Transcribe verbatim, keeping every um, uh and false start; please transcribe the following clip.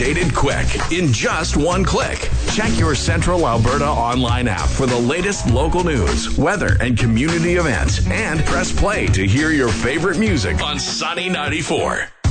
updated quick in just one click. Check your Central Alberta online app for the latest local news, weather, and community events, and press play to hear your favorite music on Sunny ninety-four.